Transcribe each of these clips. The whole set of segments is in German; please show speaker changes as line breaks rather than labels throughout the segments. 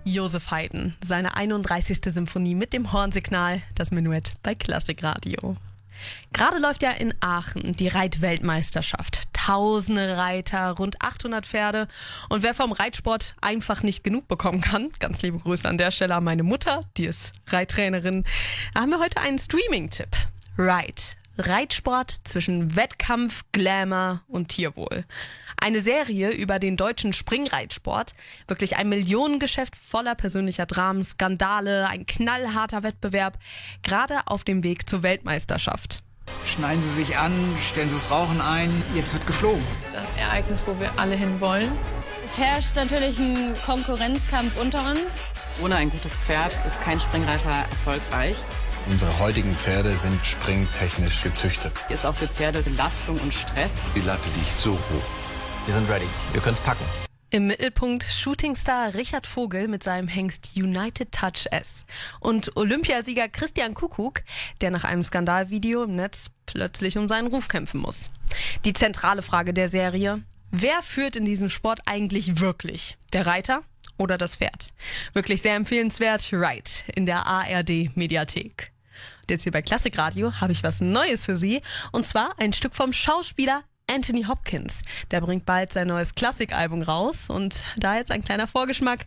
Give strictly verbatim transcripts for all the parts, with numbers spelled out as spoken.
Joseph Haydn, seine einunddreißigste Symphonie mit dem Hornsignal, das Menuett bei Klassikradio. Gerade läuft ja in Aachen die Reitweltmeisterschaft. Tausende Reiter, rund achthundert Pferde. Und wer vom Reitsport einfach nicht genug bekommen kann, ganz liebe Grüße an der Stelle an meine Mutter, die ist Reittrainerin, haben wir heute einen Streaming-Tipp. Ride. Reitsport zwischen Wettkampf, Glamour und Tierwohl. Eine Serie über den deutschen Springreitsport. Wirklich ein Millionengeschäft voller persönlicher Dramen, Skandale, ein knallharter Wettbewerb, gerade auf dem Weg zur Weltmeisterschaft.
Schneiden Sie sich an, stellen Sie das Rauchen ein, jetzt wird geflogen.
Das Ereignis, wo wir alle hinwollen.
Es herrscht natürlich ein Konkurrenzkampf unter uns.
Ohne ein gutes Pferd ist kein Springreiter erfolgreich.
Unsere heutigen Pferde sind springtechnisch gezüchtet.
Hier ist auch für Pferde Belastung und Stress.
Die Latte liegt so hoch.
Wir sind ready. Wir können es packen.
Im Mittelpunkt Shootingstar Richard Vogel mit seinem Hengst United Touch S und Olympiasieger Christian Kuckuck, der nach einem Skandalvideo im Netz plötzlich um seinen Ruf kämpfen muss. Die zentrale Frage der Serie: Wer führt in diesem Sport eigentlich wirklich? Der Reiter oder das Pferd? Wirklich sehr empfehlenswert, Ride in der A R D-Mediathek. Und jetzt hier bei Klassikradio habe ich was Neues für Sie, und zwar ein Stück vom Schauspieler Anthony Hopkins. Der bringt bald sein neues Klassikalbum raus, und da jetzt ein kleiner Vorgeschmack.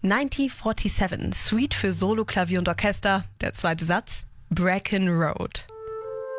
neunzehn siebenundvierzig, Suite für Solo, Klavier und Orchester. Der zweite Satz: Bracken Road.